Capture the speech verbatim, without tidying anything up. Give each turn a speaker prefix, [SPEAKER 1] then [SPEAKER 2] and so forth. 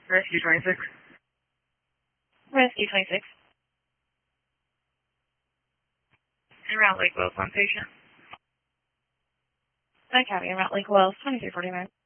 [SPEAKER 1] Rescue twenty-six.
[SPEAKER 2] Rescue twenty-six.
[SPEAKER 1] En route Lake Wells, one patient.
[SPEAKER 2] I copy. En route Lake Wells, twenty-three forty-nine.